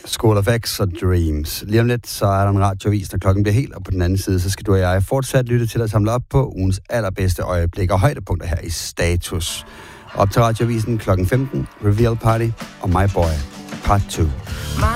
School of X og Dreams. Lige om lidt, så er der en radioavis, når klokken bliver helt, og på den anden side, så skal du og jeg fortsat lytte til at samle op på ugens allerbedste øjeblikke og højdepunkter her i Status. Op til radioavisen klokken 15, Reveal Party og My Boy, part 2.